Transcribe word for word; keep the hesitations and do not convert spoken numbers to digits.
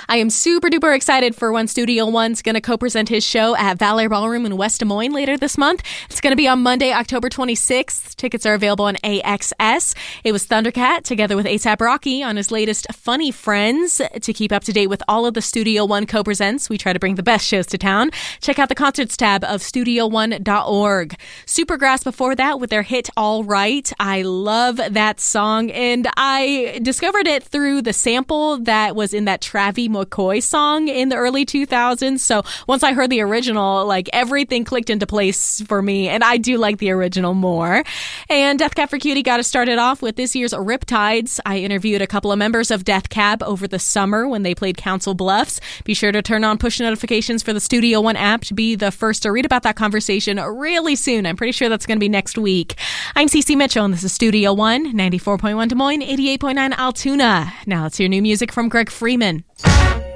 I am super duper excited for when Studio One's going to co-present his show at Valor Ballroom in West Des Moines later this month. It's going to be on Monday, October twenty-sixth. Tickets are available on A X S. It was Thundercat together with A$AP Rocky on his latest Funny Friends. To keep up to date with all of the Studio One co-presents, we try to bring the best shows to town. Check out the concerts tab of studio one dot org. Supergrass before that with their hit All Right. I love that song, and I discovered it through the sample that was in that Travie McCoy song in the early two thousands. So once I heard the original, like everything clicked into place for me, and I do like the original more. And Death Cab for Cutie got us started off with this year's Riptides. I interviewed a couple of members of Death Cab over the summer when they played Council Bluffs. Be sure to turn on push notifications for the Studio One app to be the first to read about that conversation really soon. I'm pretty sure that's going to be next week. I'm Cece Mitchell, and this is Studio One, ninety-four point one Des Moines, eighty-eight point nine Altoona. Now let's hear new music from Greg Freeman.